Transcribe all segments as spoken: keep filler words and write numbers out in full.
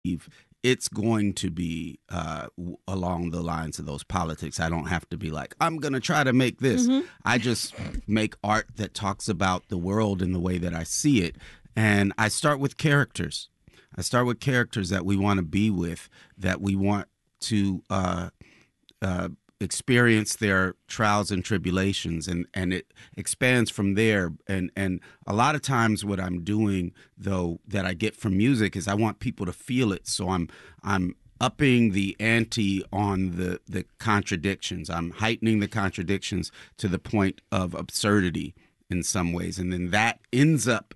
it's going to be uh, w- along the lines of those politics. I don't have to be like, I'm going to try to make this. Mm-hmm. I just make art that talks about the world in the way that I see it. And I start with characters. I start with characters that we want to be with, that we want to uh, uh, experience their trials and tribulations, and, and it expands from there. And, and a lot of times what I'm doing, though, that I get from music is I want people to feel it. So I'm I'm upping the ante on the, the contradictions. I'm heightening the contradictions to the point of absurdity in some ways. And then that ends up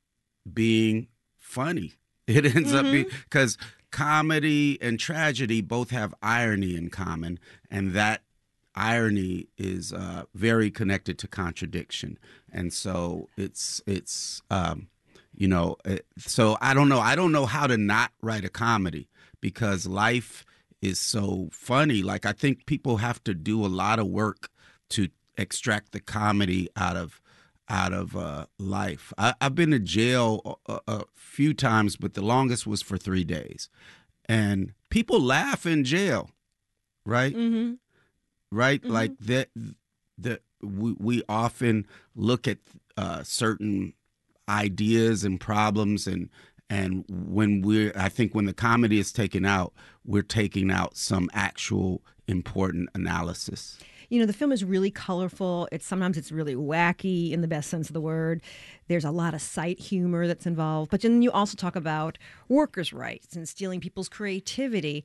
being funny. It ends Mm-hmm. up being, because comedy and tragedy both have irony in common, and that irony is uh, very connected to contradiction. And so it's it's um, you know, it, so I don't know. I don't know how to not write a comedy, because life is so funny. Like, I think people have to do a lot of work to extract the comedy out of out of uh, life. I, I've been to jail a, a few times, but the longest was for three days. And people laugh in jail, right? Mm-hmm. Right? Mm-hmm. Like that. The we, we often look at uh, certain ideas and problems, and and when we're, I think when the comedy is taken out, we're taking out some actual important analysis. You know, the film is really colorful. It's sometimes it's really wacky in the best sense of the word. There's a lot of sight humor that's involved. But then you also talk about workers' rights and stealing people's creativity.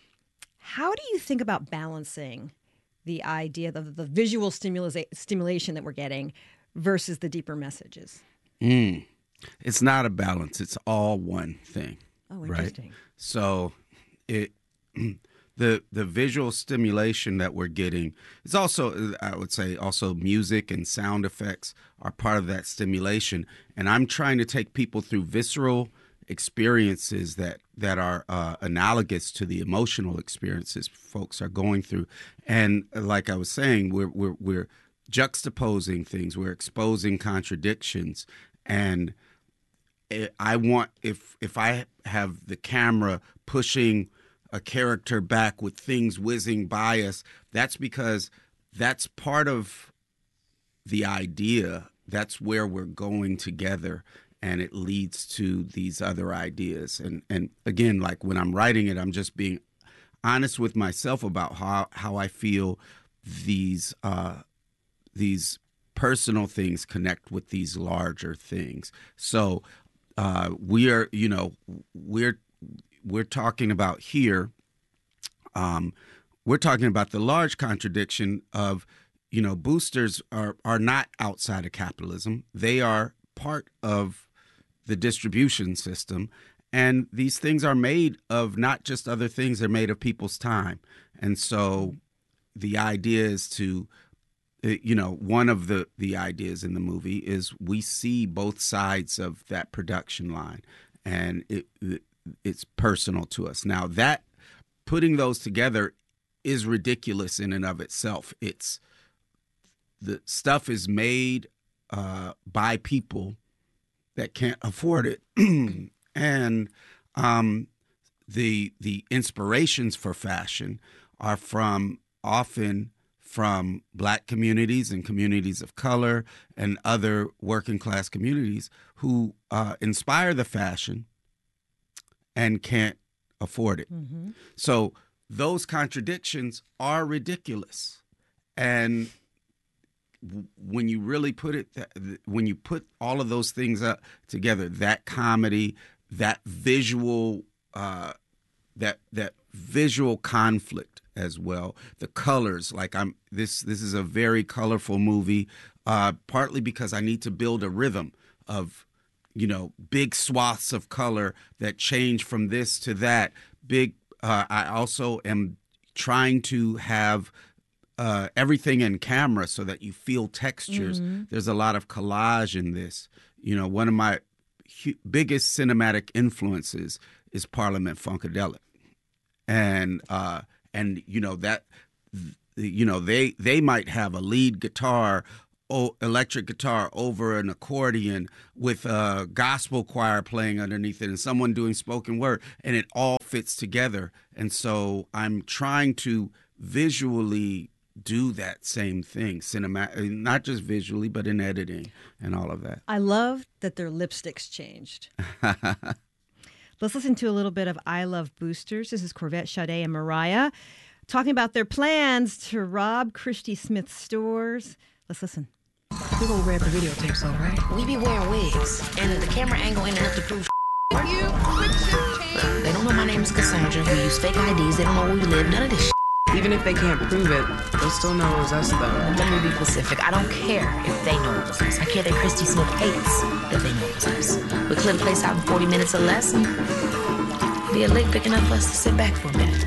How do you think about balancing the idea of the visual stimula- stimulation that we're getting versus the deeper messages? Mm. It's not a balance. It's all one thing. Oh, right? interesting. So it the the visual stimulation that we're getting is also, I would say, also music and sound effects are part of that stimulation. And I'm trying to take people through visceral experiences that that are uh, analogous to the emotional experiences folks are going through. And like I was saying, we're we're we're juxtaposing things. We're exposing contradictions. And I want, if if I have the camera pushing a character back with things whizzing by us, that's because that's part of the idea. That's where we're going together, and it leads to these other ideas. And and again, like when I'm writing it, I'm just being honest with myself about how how I feel these uh, these personal things connect with these larger things. So uh, we are, you know, we're we're talking about here. Um, we're talking about the large contradiction of, you know, boosters are are not outside of capitalism. They are part of the distribution system. And these things are made of not just other things, they're made of people's time. And so the idea is to, you know, one of the, the ideas in the movie is we see both sides of that production line, and it, it it's personal to us. Now, that putting those together is ridiculous in and of itself. It's the stuff is made uh, by people that can't afford it. And um, the the inspirations for fashion are from often from Black communities and communities of color and other working class communities who uh, inspire the fashion and can't afford it. Mm-hmm. So those contradictions are ridiculous. And when you really put it, when you put all of those things up together, that comedy, that visual, uh, that that visual conflict as well, the colors. Like I'm this this is a very colorful movie, uh, partly because I need to build a rhythm of, you know, big swaths of color that change from this to that. Big. Uh, I also am trying to have Uh, everything in camera so that you feel textures. Mm-hmm. There's a lot of collage in this. You know, one of my hu- biggest cinematic influences is Parliament Funkadelic, and uh, and you know that you know they they might have a lead guitar o- electric guitar over an accordion with a gospel choir playing underneath it and someone doing spoken word, and it all fits together. And so I'm trying to visually do that same thing, cinema, not just visually, but in editing and all of that. I love that their lipsticks changed. Let's listen to a little bit of I Love Boosters. This is Corvette, Sade, and Mariah talking about their plans to rob Christy Smith's stores. Let's listen. We're gonna grab the videotapes, though, right? We be wearing wigs, and the camera angle ain't enough to prove. Are you quick shift change? They don't know my name is Cassandra. We use fake I Ds. They don't know where we live. None of this. Even if they can't prove it, they'll still know it was us, though. Let me be specific. I don't care if they know it was us. I care that Christy Smith hates that they know it was us. We clear the place out in forty minutes or less, and be a lick big enough for us to sit back for a minute.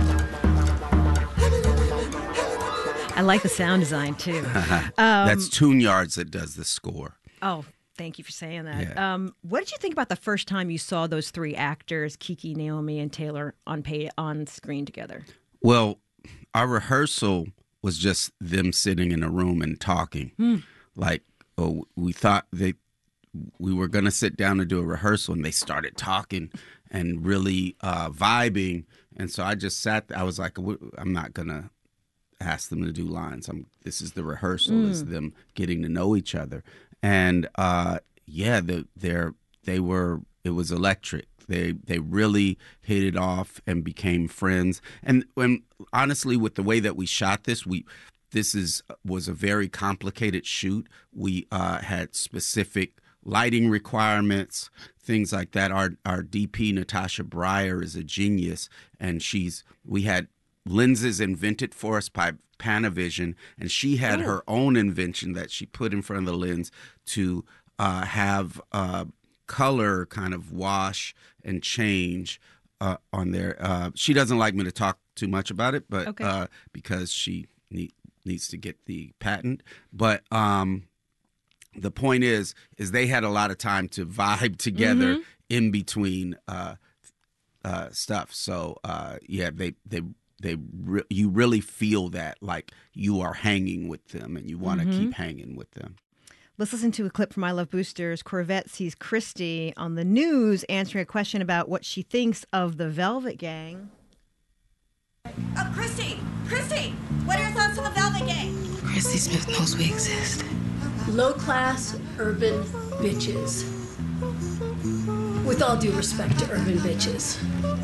I like the sound design, too. um, That's Tune Yards that does the score. Oh, thank you for saying that. Yeah. Um, what did you think about the first time you saw those three actors, Kiki, Naomi, and Taylor, on pay- on screen together? Well, our rehearsal was just them sitting in a room and talking. Mm. Like, oh, we thought they we were going to sit down and do a rehearsal, and they started talking and really uh, vibing. And so I just sat there. I was like, I'm not going to ask them to do lines. I'm, this is the rehearsal. Mm. This is them getting to know each other. And uh, yeah, the, they're, they were, it was electric. They they really hit it off and became friends. And when honestly, with the way that we shot this, we this is was a very complicated shoot. We uh, had specific lighting requirements, things like that. Our our D P Natasha Breyer is a genius, and she's we had lenses invented for us by Panavision, and she had oh. her own invention that she put in front of the lens to uh, have uh, color kind of wash and change uh, on there. Uh, she doesn't like me to talk too much about it, but okay. uh, because she need, needs to get the patent. But um, the point is, is they had a lot of time to vibe together mm-hmm. in between uh, uh, stuff. So uh, yeah, they they they re- you really feel that like you are hanging with them and you want to mm-hmm. keep hanging with them. Let's listen to a clip from I Love Boosters. Corvette sees Christy on the news answering a question about what she thinks of the Velvet Gang. Oh, Christy! Christy! What are your thoughts on the Velvet Gang? Christy Smith knows we exist. Low-class, urban bitches. With all due respect to urban bitches.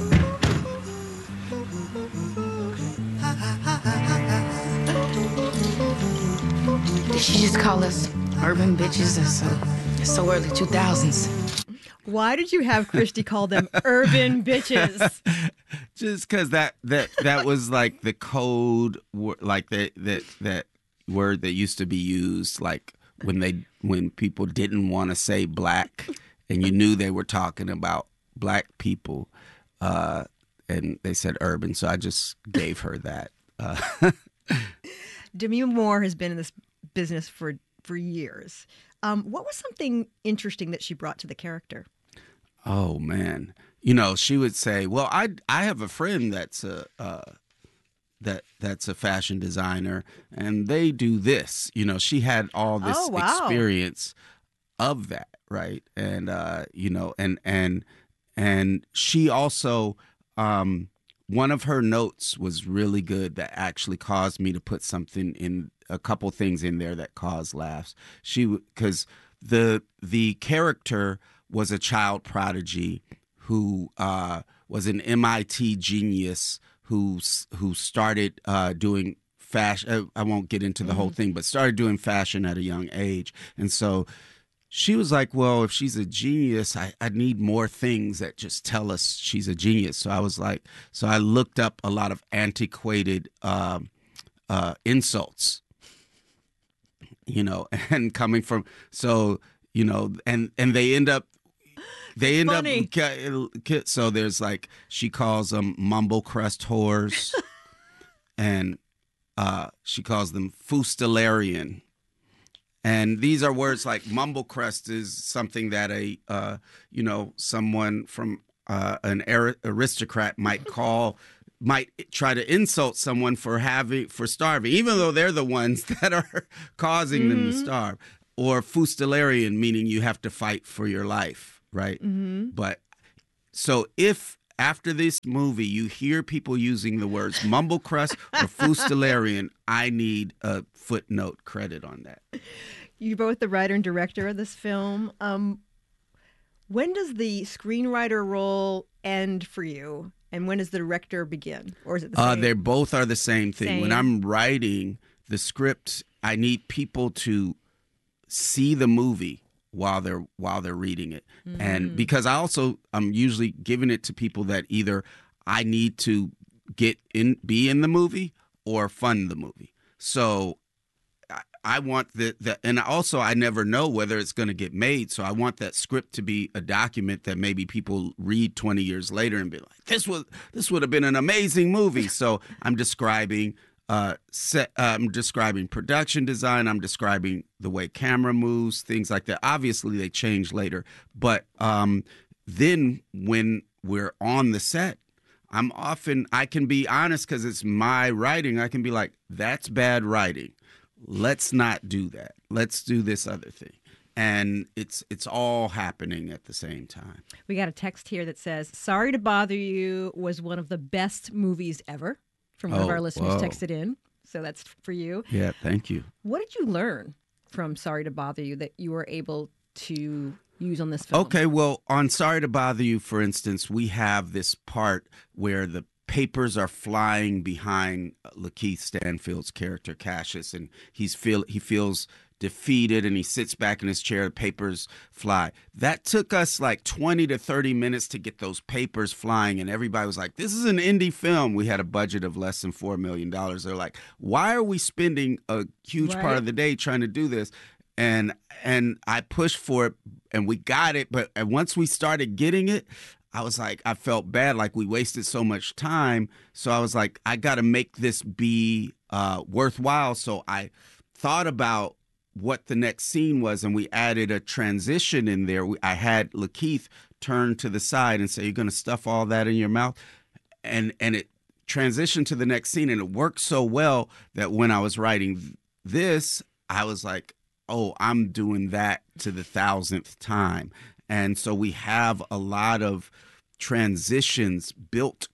Did she just call us urban bitches? That's so, that's so early two thousands. Why did you have Christy call them urban bitches? Just because that, that that was like the code, like that that that word that used to be used, like when they when people didn't want to say black, and you knew they were talking about black people, uh, and they said urban. So I just gave her that. Uh, Demi Moore has been in this business for for years. Um, what was something interesting that she brought to the character? Oh man, you know, she would say, "Well, I I have a friend that's a uh, that that's a fashion designer, and they do this." You know, she had all this oh, wow. experience of that, right? And uh, you know, and and and she also. Um, One of her notes was really good that actually caused me to put something in, a couple things in there that caused laughs. She, because the the character was a child prodigy who uh, was an M I T genius who who started uh, doing fashion. I won't get into the mm-hmm. whole thing, but started doing fashion at a young age, and so. She was like, well, if she's a genius, I, I need more things that just tell us she's a genius. So I was like, so I looked up a lot of antiquated um, uh, insults, you know, and coming from, so, you know, and, and they end up, they end Funny. up, so there's like, she calls them mumble crust whores, and uh, she calls them fustelarian. And these are words like mumblecrust is something that a, uh, you know, someone from uh, an aristocrat might call might try to insult someone for having for starving, even though they're the ones that are causing mm-hmm. them to starve. Or fustelarian, meaning you have to fight for your life, right? Mm-hmm. But so if after this movie you hear people using the words mumblecrust or fustelarian, I need a footnote credit on that. You're both the writer and director of this film. Um, when does the screenwriter role end for you? And when does the director begin? Or is it the same? Uh, they both are the same thing. Same. When I'm writing the script, I need people to see the movie while they're while they're reading it. Mm. And because I also I'm usually giving it to people that either I need to get in be in the movie or fund the movie. So I, I want the, the and also I never know whether it's going to get made, so I want that script to be a document that maybe people read twenty years later and be like, this was this would have been an amazing movie. So I'm describing Uh, set, uh, I'm describing production design. I'm describing the way camera moves, things like that. Obviously, they change later. But um, then when we're on the set, I'm often, I can be honest because it's my writing. I can be like, that's bad writing. Let's not do that. Let's do this other thing. And it's it's all happening at the same time. We got a text here that says, Sorry to Bother You was one of the best movies ever. From one oh, of our listeners whoa. texted in. So that's for you. Yeah, thank you. What did you learn from Sorry to Bother You that you were able to use on this film? Okay, well, on Sorry to Bother You, for instance, we have this part where the papers are flying behind Lakeith Stanfield's character, Cassius, and he's feel he feels defeated and he sits back in his chair, the papers fly. That took us like twenty to thirty minutes to get those papers flying, and everybody was like, this is an indie film. We had a budget of less than four million dollars. They're like, why are we spending a huge right. part of the day trying to do this? And and I pushed for it, and we got it, but once we started getting it, I was like, I felt bad, like we wasted so much time. So I was like, I got to make this be uh, worthwhile. So I thought about what the next scene was, and we added a transition in there. I had Lakeith turn to the side and say, you're going to stuff all that in your mouth? And and it transitioned to the next scene, and it worked so well that when I was writing this, I was like, oh, I'm doing that to the thousandth time. And so we have a lot of transitions built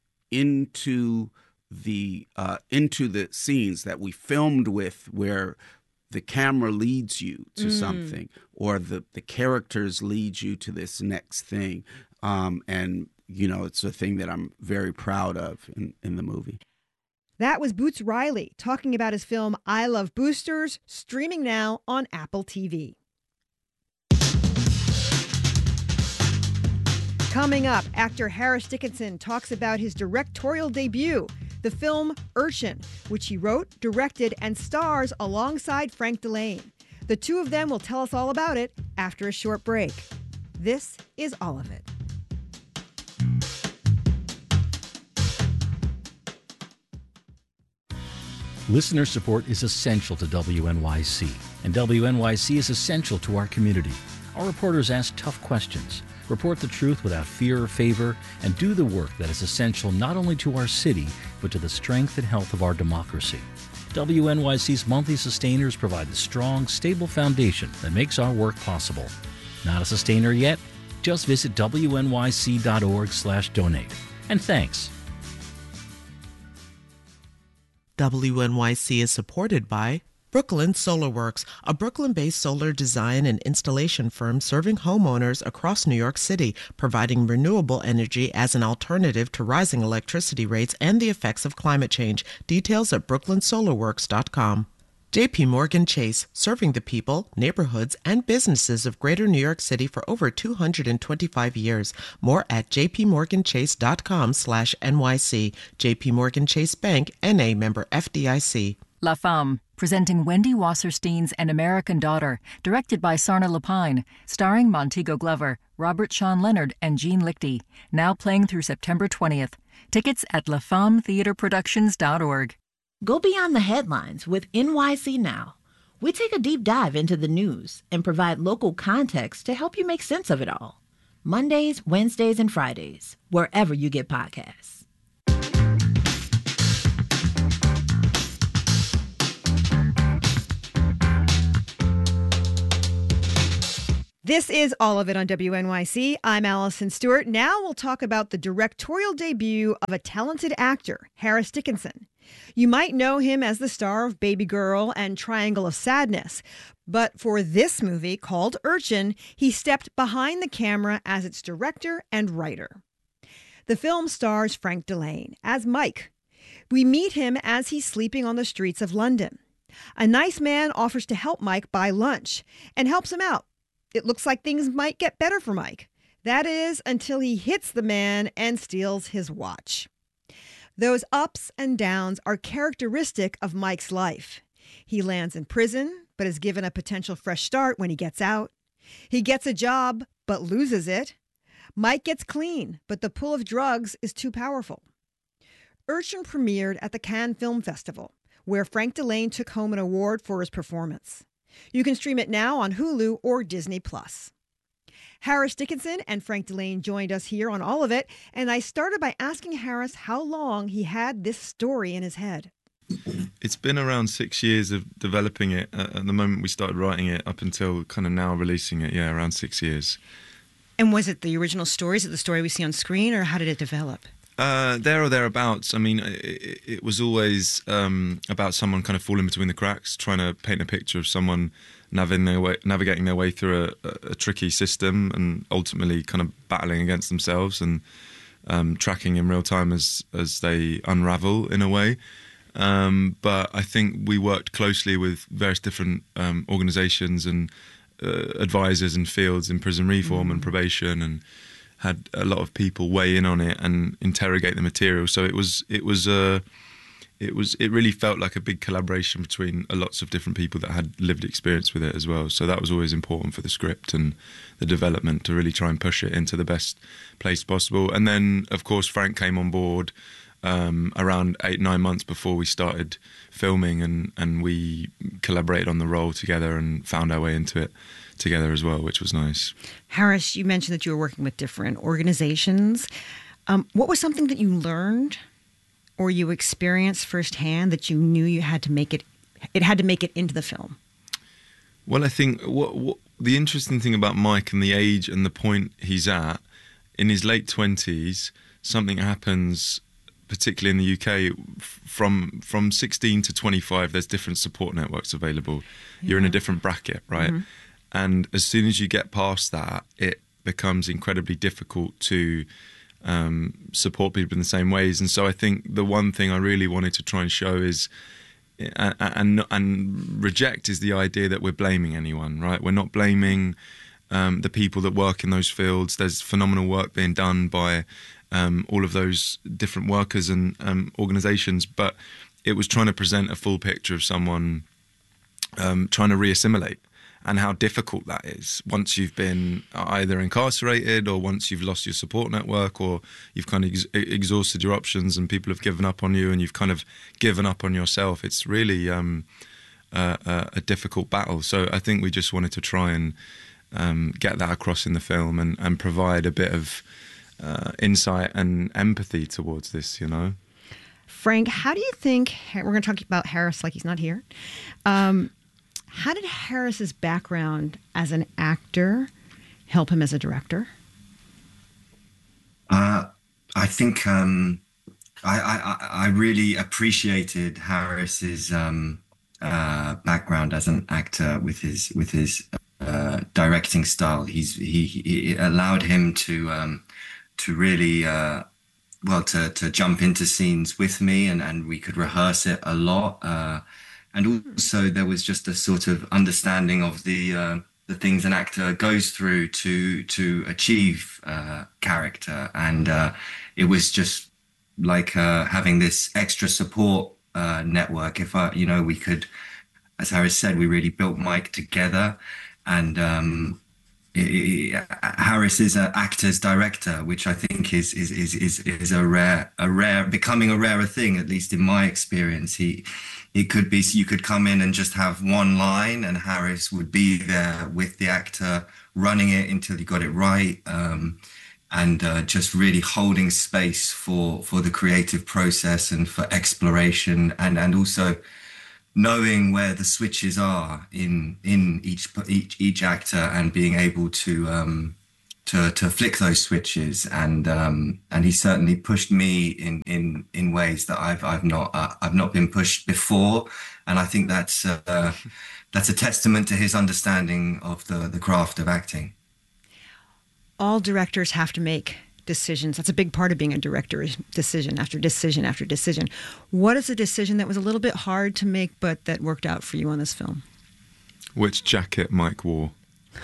into the uh, into the scenes that we filmed with, where the camera leads you to mm. something, or the, the characters lead you to this next thing. Um, and, you know, it's a thing that I'm very proud of in, in the movie. That was Boots Riley talking about his film I Love Boosters, streaming now on Apple T V. Coming up, actor Harris Dickinson talks about his directorial debut, the film Urchin, which he wrote, directed, and stars alongside Frank Delane. The two of them will tell us all about it after a short break. This is All of It. Listener support is essential to W N Y C, and W N Y C is essential to our community. Our reporters ask tough questions, report the truth without fear or favor, and do the work that is essential not only to our city, but to the strength and health of our democracy. W N Y C's monthly sustainers provide the strong, stable foundation that makes our work possible. Not a sustainer yet? Just visit W N Y C dot org slash donate. And thanks. W N Y C is supported by Brooklyn Solar Works, a Brooklyn-based solar design and installation firm serving homeowners across New York City, providing renewable energy as an alternative to rising electricity rates and the effects of climate change. Details at brooklyn solar works dot com. J P Morgan Chase, serving the people, neighborhoods, and businesses of Greater New York City for over two hundred twenty-five years. More at j p morgan chase dot com slash N Y C. J P Morgan Chase Bank, N A member F D I C. La Femme, presenting Wendy Wasserstein's An American Daughter, directed by Sarna Lapine, starring Montego Glover, Robert Sean Leonard, and Jean Lichty. Now playing through September twentieth. Tickets at la femme theater productions dot org. Go beyond the headlines with N Y C Now. We take a deep dive into the news and provide local context to help you make sense of it all. Mondays, Wednesdays, and Fridays, wherever you get podcasts. This is All of It on W N Y C. I'm Allison Stewart. Now we'll talk about the directorial debut of a talented actor, Harris Dickinson. You might know him as the star of Baby Girl and Triangle of Sadness, but for this movie called Urchin, he stepped behind the camera as its director and writer. The film stars Frank Dillane as Mike. We meet him as he's sleeping on the streets of London. A nice man offers to help Mike buy lunch and helps him out. It looks like things might get better for Mike. That is, until he hits the man and steals his watch. Those ups and downs are characteristic of Mike's life. He lands in prison, but is given a potential fresh start when he gets out. He gets a job, but loses it. Mike gets clean, but the pull of drugs is too powerful. Urchin premiered at the Cannes Film Festival, where Frank Dillane took home an award for his performance. You can stream it now on Hulu or Disney Plus. Harris Dickinson and Frank Dillane joined us here on All of It, and I started by asking Harris how long he had this story in his head. It's been around six years of developing it. Uh, at the moment we started writing it up until kind of now releasing it, yeah, around six years. And was it the original story? Is it the story we see on screen, or how did it develop? Uh, there or thereabouts. I mean, it, it was always um, about someone kind of falling between the cracks, trying to paint a picture of someone navigating their way, navigating their way through a, a, a tricky system and ultimately kind of battling against themselves and um, tracking in real time as, as they unravel in a way. Um, but I think we worked closely with various different um, organisations and uh, advisors in fields in prison reform mm. and probation, and had a lot of people weigh in on it and interrogate the material. So it was, it was, uh, it was, it really felt like a big collaboration between lots of different people that had lived experience with it as well. So that was always important for the script and the development, to really try and push it into the best place possible. And then, of course, Frank came on board um, around eight, nine months before we started filming, and, and we collaborated on the role together and found our way into it together as well, which was nice. Harris, you mentioned that you were working with different organizations. Um, what was something that you learned or you experienced firsthand that you knew you had to make it, it had to make it into the film? Well, I think what, what the interesting thing about Mike and the age and the point he's at, in his late twenties, something happens, particularly in the U K, from from sixteen to twenty-five, there's different support networks available. Yeah. You're in a different bracket, right? Mm-hmm. And as soon as you get past that, it becomes incredibly difficult to um, support people in the same ways. And so I think the one thing I really wanted to try and show is, and, and, and reject, is the idea that we're blaming anyone, right? We're not blaming um, the people that work in those fields. There's phenomenal work being done by um, all of those different workers and um, organisations, but it was trying to present a full picture of someone um, trying to re-assimilate, and how difficult that is once you've been either incarcerated, or once you've lost your support network, or you've kind of ex- exhausted your options and people have given up on you and you've kind of given up on yourself. It's really um, uh, uh, a difficult battle. So I think we just wanted to try and um, get that across in the film, and, and provide a bit of uh, insight and empathy towards this, you know. Frank, how do you think, we're going to talk about Harris like he's not here. Um, How did Harris's background as an actor help him as a director? Uh, I think um, I, I, I really appreciated Harris's um, uh, background as an actor with his with his uh, directing style. He's he, he allowed him to um, to really uh, well to to jump into scenes with me, and, and we could rehearse it a lot. Uh, And also there was just a sort of understanding of the uh, the things an actor goes through to to achieve uh, character. And uh, it was just like uh, having this extra support uh, network. If I, you know, we could, as Harris said, we really built Mike together. And um, it, it, Harris is an actor's director, which I think is is is is is a rare a rare becoming a rarer thing, at least in my experience. He. It could be, you could come in and just have one line, and Harris would be there with the actor running it until he got it right, um, and uh, just really holding space for for the creative process and for exploration, and and also knowing where the switches are in in each each each actor and being able to um, to to flick those switches, and um, and he certainly pushed me in in in ways that I've I've not uh, I've not been pushed before, and I think that's uh, that's a testament to his understanding of the the craft of acting. All directors have to make decisions. That's a big part of being a director, is decision after decision after decision. What is a decision that was a little bit hard to make, but that worked out for you on this film? Which jacket Mike wore.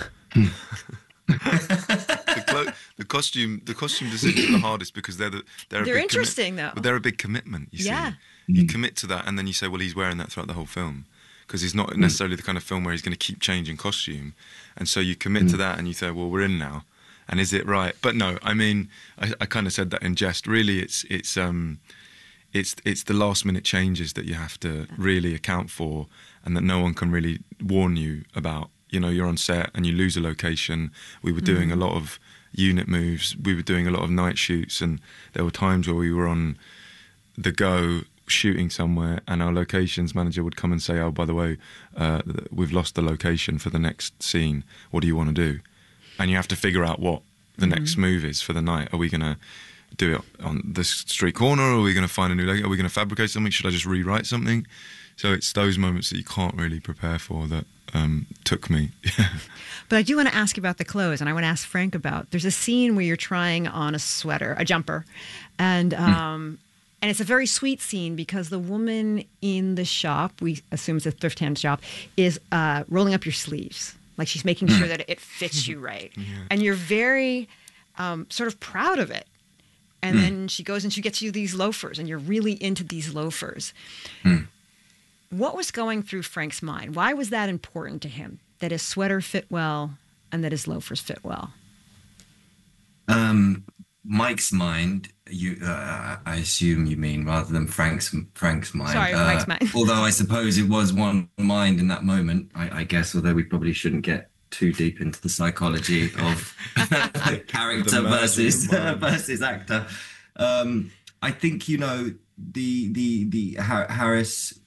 the, clo- the costume, the costume decisions are the hardest because they're the, they're, they're a big interesting commi- though. But they're a big commitment. You yeah. see, you commit to that, and then you say, well, he's wearing that throughout the whole film, because he's not necessarily the kind of film where he's going to keep changing costume, and so you commit mm. to that, and you say, well, we're in now. And is it right? But no, I mean, I, I kind of said that in jest. Really, it's it's um, it's it's the last minute changes that you have to really account for, and that no one can really warn you about. You know, you're on set and you lose a location. We were doing mm-hmm. a lot of unit moves. We were doing a lot of night shoots, and there were times where we were on the go shooting somewhere, and our locations manager would come and say, "Oh, by the way, uh, we've lost the location for the next scene. What do you want to do?" And you have to figure out what the mm-hmm. next move is for the night. Are we going to do it on this street corner, or are we going to find a new location? Are we going to fabricate something? Should I just rewrite something? So it's those moments that you can't really prepare for that um, took me. But I do want to ask about the clothes, and I want to ask Frank about, there's a scene where you're trying on a sweater, a jumper, and um, mm. and it's a very sweet scene because the woman in the shop, we assume it's a thrift hand shop, is uh, rolling up your sleeves. Like she's making sure that it fits you right. Yeah. And you're very um, sort of proud of it. And mm. then she goes and she gets you these loafers, and you're really into these loafers. Mm. What was going through Frank's mind? Why was that important to him, that his sweater fit well and that his loafers fit well? Um, Mike's mind, you, uh, I assume you mean, rather than Frank's Frank's mind. Sorry, uh, Frank's mind. Although I suppose it was one mind in that moment, I, I guess, although we probably shouldn't get too deep into the psychology of character versus uh, versus actor. Um, I think, you know, the the the Harris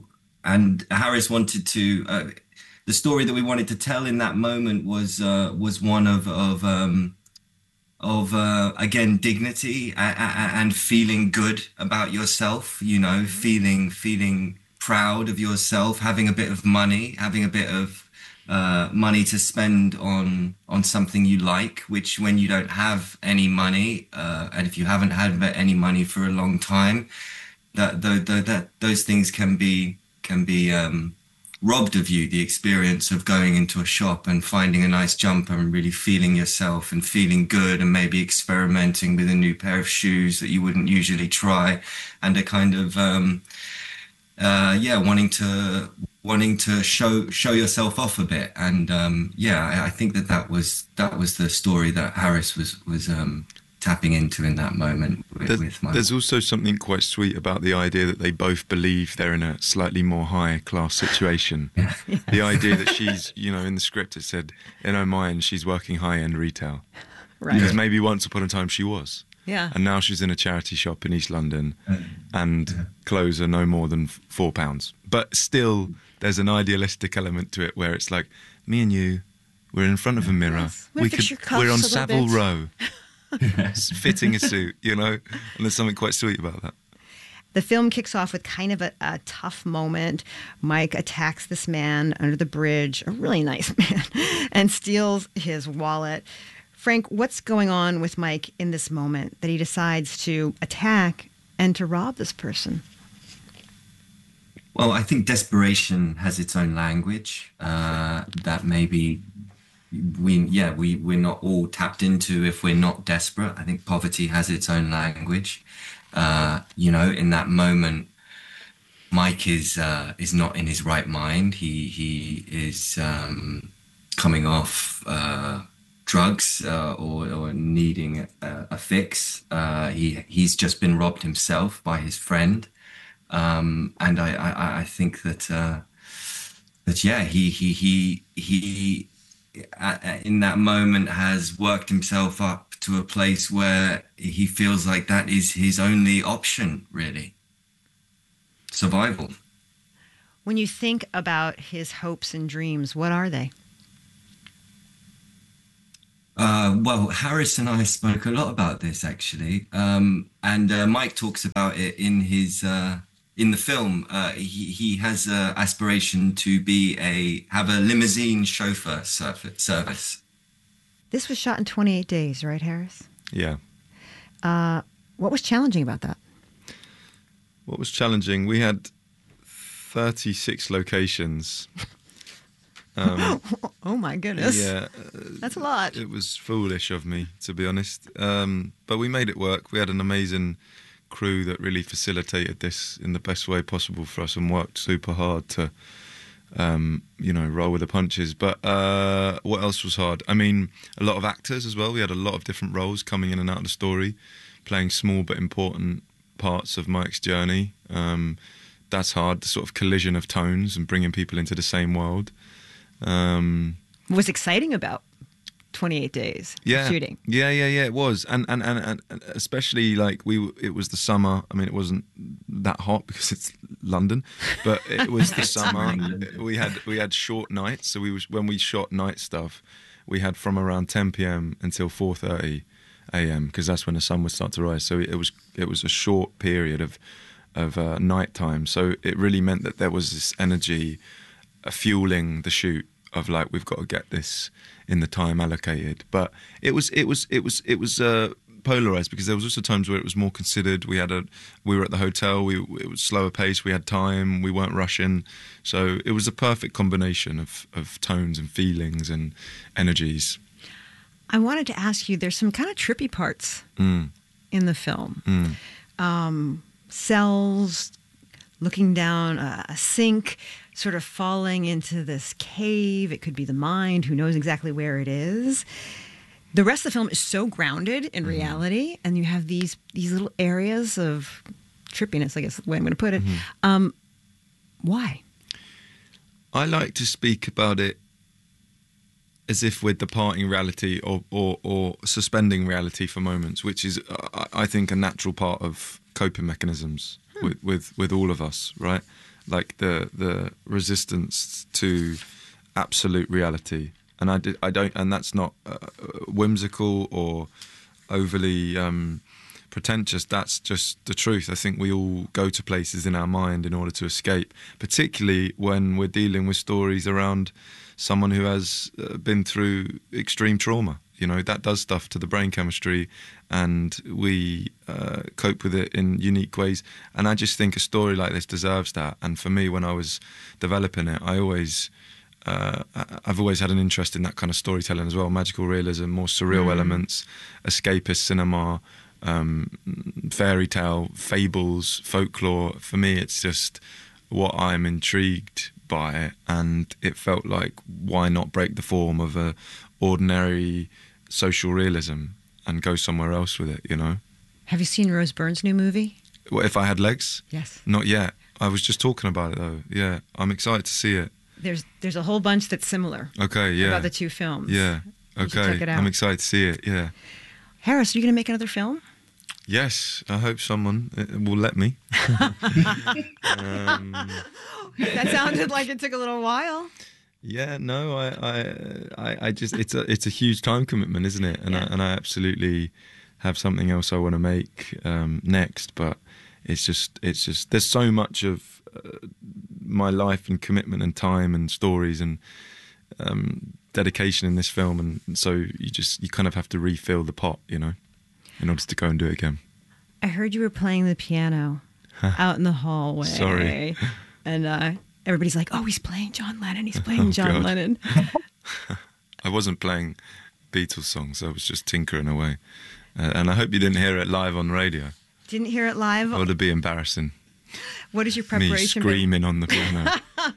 and Harris wanted to. Uh, the story that we wanted to tell in that moment was uh, was one of of. Um, of, uh, again, dignity and, and feeling good about yourself, you know, feeling feeling proud of yourself, having a bit of money, having a bit of uh, money to spend on on something you like, which when you don't have any money, uh, and if you haven't had any money for a long time, that, that, that those things can be, can be um, robbed of you. The experience of going into a shop and finding a nice jumper and really feeling yourself and feeling good, and maybe experimenting with a new pair of shoes that you wouldn't usually try, and a kind of um uh yeah wanting to wanting to show show yourself off a bit. And um yeah I, I think that that was that was the story that Harris was was um tapping into in that moment with, there's, with my... there's also something quite sweet about the idea that they both believe they're in a slightly more high class situation. Yes. The idea that she's, you know, in the script it said in her mind she's working high end retail, right? Because maybe once upon a time she was, yeah, and now she's in a charity shop in East London, and yeah. clothes are no more than four pounds. But still, there's an idealistic element to it where it's like, me and you, we're in front of a mirror, yes. we could, we're on Savile Row. Fitting a suit, you know, and there's something quite sweet about that. The film kicks off with kind of a, a tough moment. Mike attacks this man under the bridge, a really nice man, and steals his wallet. Frank, what's going on with Mike in this moment that he decides to attack and to rob this person? Well, I think desperation has its own language uh, that maybe we yeah we we're not all tapped into if we're not desperate. I think poverty has its own language. Uh, you know, in that moment, Mike is uh, is not in his right mind. He he is um, coming off uh, drugs uh, or, or needing a, a fix. Uh, he he's just been robbed himself by his friend, um, and I, I I think that uh, that yeah he he he he. in that moment has worked himself up to a place where he feels like that is his only option, really. Survival. When you think about his hopes and dreams, what are they? Uh, well, Harris and I spoke a lot about this actually, um, and uh, Mike talks about it in his uh, in the film. Uh, he he has an aspiration to be a have a limousine chauffeur service. This was shot in twenty-eight days, right, Harris? Yeah. Uh, what was challenging about that? What was challenging? We had thirty-six locations. Um, oh my goodness! Yeah, that's a lot. It was foolish of me, to be honest. Um, but we made it work. We had an amazing crew that really facilitated this in the best way possible for us and worked super hard to, um, you know, roll with the punches. But uh, what else was hard? I mean, a lot of actors as well. We had a lot of different roles coming in and out of the story, playing small but important parts of Mike's journey. Um, that's hard. The sort of collision of tones and bringing people into the same world. Um, what was exciting about twenty-eight days yeah, of shooting? Yeah, yeah, yeah, it was. And, and, and, and especially like we, it was the summer. I mean, it wasn't that hot because it's London, but it was the summer. We had, we had short nights. So we was, when we shot night stuff, we had from around ten p.m. until four thirty a.m. because that's when the sun would start to rise. So it was, it was a short period of, of uh, night time. So it really meant that there was this energy uh, fueling the shoot of like, we've got to get this in the time allocated. But it was it was it was it was uh, polarized because there was also times where it was more considered. We had a we were at the hotel. We it was slower pace. We had time. We weren't rushing. So it was a perfect combination of of tones and feelings and energies. I wanted to ask you. There's some kind of trippy parts mm. in the film. Mm. Um, cells looking down a, a sink, sort of falling into this cave. It could be the mind. Who knows exactly where it is? The rest of the film is so grounded in mm-hmm. reality, and you have these these little areas of trippiness, I guess is the way I'm going to put it. Mm-hmm. Um, why? I like to speak about it as if we're departing reality or, or, or suspending reality for moments, which is, uh, I think, a natural part of coping mechanisms hmm. with, with, with all of us, right? Like the the resistance to absolute reality, and I, did, I don't, and that's not uh, whimsical or overly um, pretentious. That's just the truth. I think we all go to places in our mind in order to escape, particularly when we're dealing with stories around someone who has uh, been through extreme trauma. You know, that does stuff to the brain chemistry, and we uh, cope with it in unique ways. And I just think a story like this deserves that. And for me, when I was developing it, I always, uh, I've always had an interest in that kind of storytelling as well. Magical realism, more surreal mm. elements, escapist cinema, um, fairy tale, fables, folklore. For me, it's just what I'm intrigued by, and it felt like, why not break the form of a ordinary social realism and go somewhere else with it, you know? Have you seen Rose Byrne's new movie? What, If I Had Legs? Yes. Not yet. I was just talking about it though. Yeah, I'm excited to see it. There's there's a whole bunch that's similar. Okay, yeah. About the two films. Yeah. You should Okay. check it out. I'm excited to see it. Yeah. Harris, are you going to make another film? Yes, I hope someone will let me. um, that sounded like it took a little while. Yeah, no, I, I, I, I just it's a it's a huge time commitment, isn't it? And yeah. I, and I absolutely have something else I want to make um, next, but it's just it's just there's so much of uh, my life and commitment and time and stories and um, dedication in this film, and so you just you kind of have to refill the pot, you know, in order to go and do it again. I heard you were playing the piano out in the hallway. Sorry. And uh, everybody's like, oh, he's playing John Lennon. He's playing Oh, John God. Lennon. I wasn't playing Beatles songs. I was just tinkering away. Uh, and I hope you didn't hear it live on radio. Didn't hear it live? That would be embarrassing. What is your Me preparation screaming been? on the piano.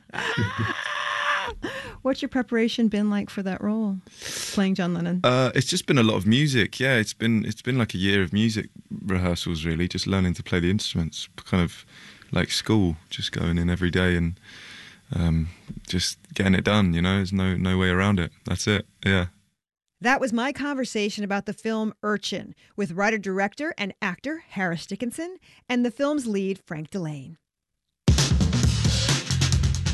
What's your preparation been like for that role, playing John Lennon? Uh, it's just been a lot of music. Yeah, it's been it's been like a year of music rehearsals, really, just learning to play the instruments, kind of like school, just going in every day and um, just getting it done, you know. There's no, no way around it. That's it, yeah. That was my conversation about the film Urchin with writer-director and actor Harris Dickinson and the film's lead, Frank Delane.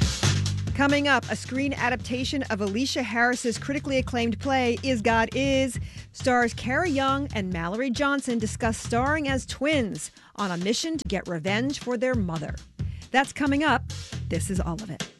Coming up, a screen adaptation of Alicia Harris's critically acclaimed play, Is God Is. Stars Cara Young and Mallory Johnson discuss starring as twins on a mission to get revenge for their mother. That's coming up. This is all of it.